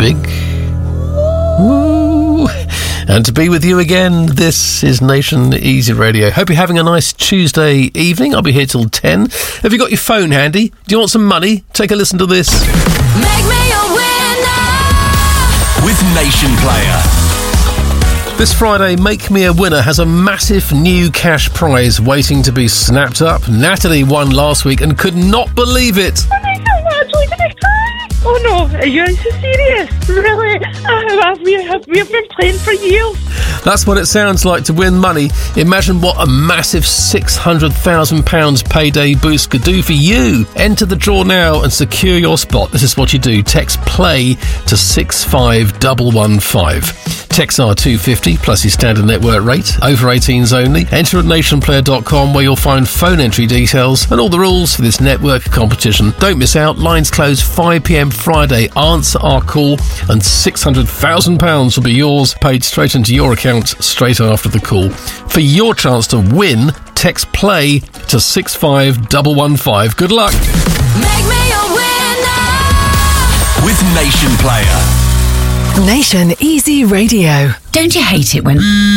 big. Woo. And to be with you again, this is Nation Easy Radio. Hope you're having a nice Tuesday evening. I'll be here till 10. Have you got your phone handy? Do you want some money? Take a listen to this. Make me a winner with Nation Player. This Friday, Make Me a Winner has a massive new cash prize waiting to be snapped up. Natalie won last week and could not believe it. Oh no, are you so serious? Really? We have been playing for years. That's what it sounds like to win money. Imagine what a massive £600,000 payday boost could do for you. Enter the draw now and secure your spot. This is what you do. Text PLAY to 65115. Text R250 plus your standard network rate. Over 18s only. Enter at nationplayer.com where you'll find phone entry details and all the rules for this network competition. Don't miss out. Lines close 5 p.m. Friday. Answer our call and £600,000 will be yours, paid straight into your account straight after the call. For your chance to win, text PLAY to 65115. Good luck. Make me a winner with Nation Player. Nation Easy Radio. Don't you hate it when...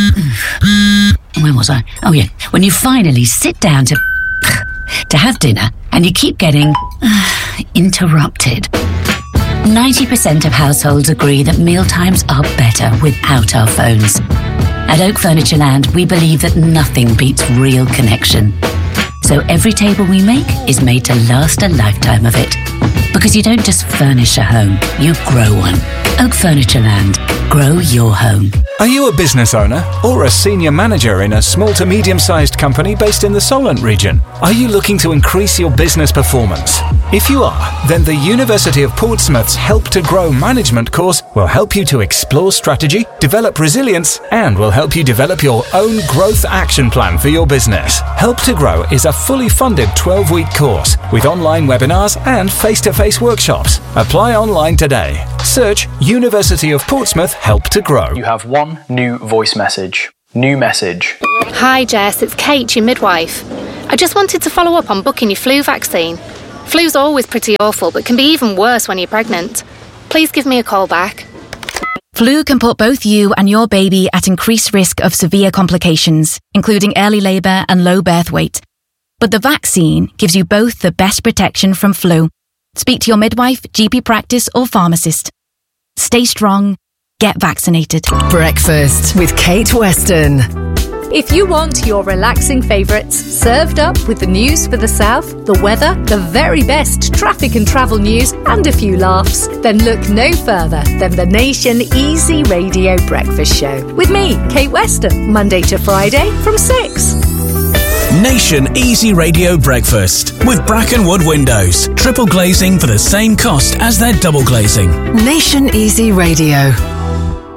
Where was I? Oh, yeah. When you finally sit down to have dinner and you keep getting interrupted. 90% of households agree that mealtimes are better without our phones. At Oak Furnitureland, we believe that nothing beats real connection. So every table we make is made to last a lifetime of it. Because you don't just furnish a home, you grow one. Oak Furnitureland. Grow your home. Are you a business owner or a senior manager in a small to medium-sized company based in the Solent region? Are you looking to increase your business performance? If you are, then the University of Portsmouth's Help to Grow management course will help you to explore strategy, develop resilience, and will help you develop your own growth action plan for your business. Help to Grow is a fully funded 12-week course with online webinars and face-to-face workshops. Apply online today. Search University of Portsmouth Help to Grow. You have one new voice message. New message. Hi Jess, it's Kate, your midwife. I just wanted to follow up on booking your flu vaccine. Flu's always pretty awful, but can be even worse when you're pregnant. Please give me a call back. Flu can put both you and your baby at increased risk of severe complications, including early labour and low birth weight. But the vaccine gives you both the best protection from flu. Speak to your midwife, GP practice or pharmacist. Stay strong. Get vaccinated. Breakfast with Kate Weston. If you want your relaxing favourites served up with the news for the south, the weather, the very best traffic and travel news, and a few laughs, then look no further than the Nation Easy Radio Breakfast Show. With me, Kate Weston, Monday to Friday from 6. Nation Easy Radio Breakfast with Brackenwood Windows. Triple glazing for the same cost as their double glazing. Nation Easy Radio.